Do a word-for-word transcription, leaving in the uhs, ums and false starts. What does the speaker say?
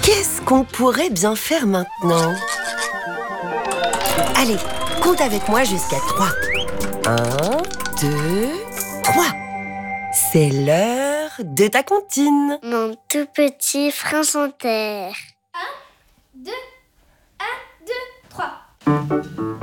Qu'est-ce qu'on pourrait bien faire maintenant? Allez, compte avec moi jusqu'à trois. Un, deux, trois. C'est l'heure de ta comptine. Mon tout petit prince en terre. Un, deux, un, deux, trois.